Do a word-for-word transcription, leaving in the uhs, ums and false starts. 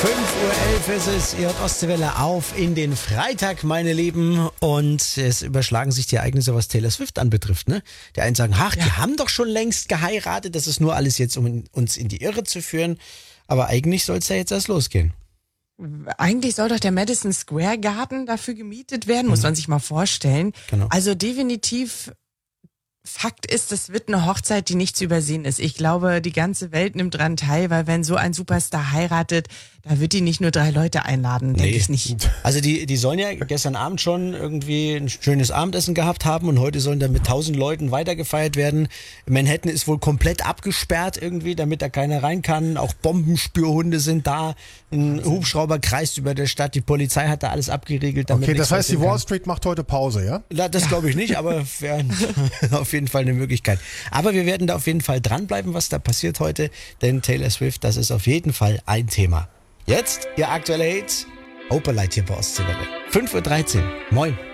fünf Uhr elf ist es, ihr hört Ostseewelle auf in den Freitag, meine Lieben. Und es überschlagen sich die Ereignisse, was Taylor Swift anbetrifft. Ne? Die einen sagen, ach, ja. die haben doch schon längst geheiratet. Das ist nur alles jetzt, um uns in die Irre zu führen. Aber eigentlich soll es ja jetzt erst losgehen. Eigentlich soll doch der Madison Square Garden dafür gemietet werden, muss man sich mal vorstellen. Genau. Also definitiv... Fakt ist, es wird eine Hochzeit, die nicht zu übersehen ist. Ich glaube, die ganze Welt nimmt dran teil, weil wenn so ein Superstar heiratet, da wird die nicht nur drei Leute einladen, denke Nee. ich nicht. Also die, die sollen ja gestern Abend schon irgendwie ein schönes Abendessen gehabt haben und heute sollen dann mit tausend Leuten weitergefeiert werden. Manhattan ist wohl komplett abgesperrt irgendwie, damit da keiner rein kann. Auch Bombenspürhunde sind da. Ein Hubschrauber kreist über der Stadt. Die Polizei hat da alles abgeriegelt. Damit Okay, das nichts heißt, die passieren Wall kann. Street macht heute Pause, ja? Na, das glaube ich nicht, aber wäre auf jeden Fall eine Möglichkeit. Aber wir werden da auf jeden Fall dranbleiben, was da passiert heute, denn Taylor Swift, das ist auf jeden Fall ein Thema. Jetzt, Ihr aktueller Hit, Opalite hier bei Ostseewelle. fünf Uhr dreizehn. Moin.